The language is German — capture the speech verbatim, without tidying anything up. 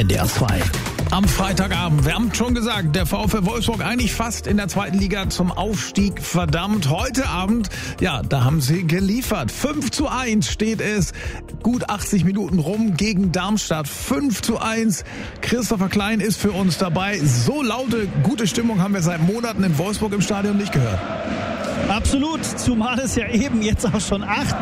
D R zwei. Am Freitagabend, wir haben schon gesagt, der VfL Wolfsburg eigentlich fast in der zweiten Liga zum Aufstieg verdammt. Heute Abend, ja, da haben sie geliefert. fünf zu eins steht es, gut achtzig Minuten rum gegen Darmstadt. fünf zu eins. Christopher Klein ist für uns dabei. So laute, gute Stimmung haben wir seit Monaten in Wolfsburg im Stadion nicht gehört. Absolut, zumal es ja eben jetzt auch schon acht